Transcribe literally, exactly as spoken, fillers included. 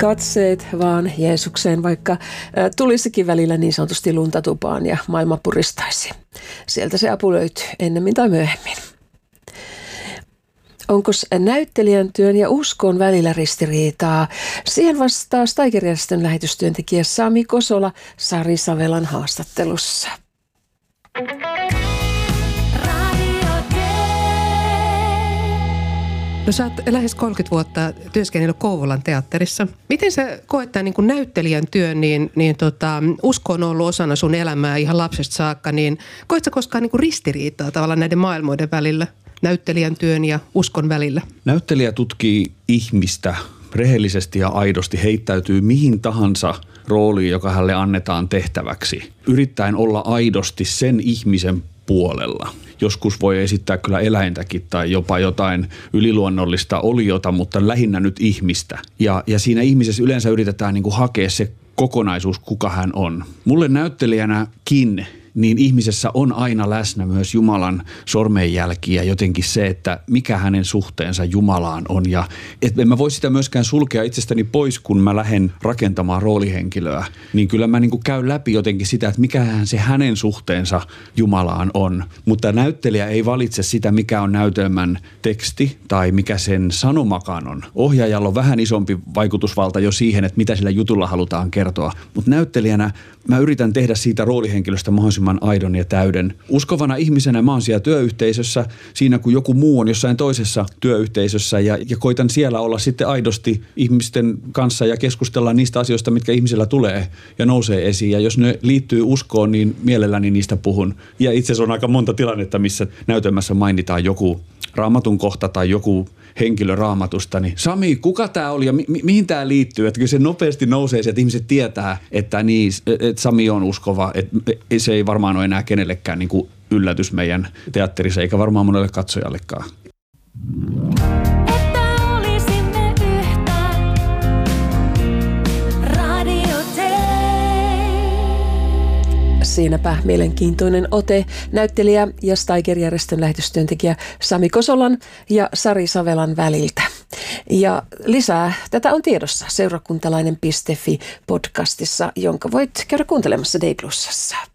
katseet vaan Jeesukseen, vaikka tulisikin välillä niin sanotusti luntatupaan ja maailma puristaisi. Sieltä se apu löytyy ennemmin tai myöhemmin. Onko näyttelijän työn ja uskon välillä ristiriitaa? Siihen vastaa Steiger-järjestön lähetystyöntekijä Sami Kosola Sari Savelan haastattelussa. No sä oot lähes kolmekymmentä vuotta työskennellyt Kouvolan teatterissa. Miten sä koet tämän niin kuin näyttelijän työn, niin, niin tota, usko on ollut osana sun elämää ihan lapsesta saakka, niin koet sä koskaan niin kuin ristiriitaa tavallaan näiden maailmoiden välillä, näyttelijän työn ja uskon välillä? Näyttelijä tutkii ihmistä rehellisesti ja aidosti, heittäytyy mihin tahansa rooliin, joka hänelle annetaan tehtäväksi, yrittäen olla aidosti sen ihmisen puolella. Joskus voi esittää kyllä eläintäkin tai jopa jotain yliluonnollista oliota, mutta lähinnä nyt ihmistä. Ja, ja siinä ihmisessä yleensä yritetään niin kuin hakea se kokonaisuus, kuka hän on. Mulle näyttelijänäkin niin ihmisessä on aina läsnä myös Jumalan sormenjälkiä, jotenkin se, että mikä hänen suhteensa Jumalaan on. Ja et en mä voi sitä myöskään sulkea itsestäni pois, kun mä lähden rakentamaan roolihenkilöä. Niin kyllä mä niin kuin käyn läpi jotenkin sitä, että mikähän se hänen suhteensa Jumalaan on. Mutta näyttelijä ei valitse sitä, mikä on näytelmän teksti tai mikä sen sanomakaan on. Ohjaajalla on vähän isompi vaikutusvalta jo siihen, että mitä sillä jutulla halutaan kertoa. Mutta näyttelijänä mä yritän tehdä siitä roolihenkilöstä mahdollisimman aidon ja täyden. Uskovana ihmisenä mä oon siellä työyhteisössä, siinä kun joku muu on jossain toisessa työyhteisössä ja, ja koitan siellä olla sitten aidosti ihmisten kanssa ja keskustella niistä asioista, mitkä ihmisillä tulee ja nousee esiin. Ja jos ne liittyy uskoon, niin mielelläni niistä puhun. Ja itse asiassa on aika monta tilannetta, missä näytelmässä mainitaan joku raamatun kohta tai joku henkilö raamatusta, niin Sami, kuka tämä oli ja mi- mi- mihin tämä liittyy? Että kyllä se nopeasti nousee, että ihmiset tietää, että, niin, että Sami on uskova, että se ei varmaan ole enää kenellekään niin kuin yllätys meidän teatterissa, eikä varmaan monelle katsojallekaan. Siinäpä mielenkiintoinen ote näyttelijä ja Steiger-järjestön lähetystyöntekijä Sami Kosolan ja Sari Savelan väliltä. Ja lisää tätä on tiedossa seurakuntalainen piste fi podcastissa, jonka voit käydä kuuntelemassa D Plusassa.